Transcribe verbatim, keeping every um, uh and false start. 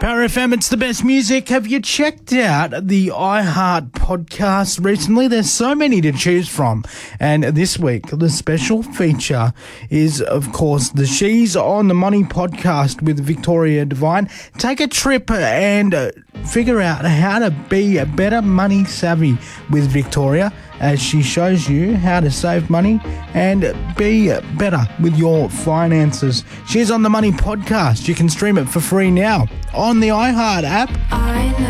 Power F M, it's the best music. Have you checked out the iHeart podcast recently? There's so many to choose from. And this week, the special feature is, of course, the She's on the Money podcast with Victoria Devine. Take a trip and uh, figure out how to be a better money savvy with Victoria as she shows you how to save money and be better with your finances. She's on the Money podcast. You can stream it for free now on the iHeart app.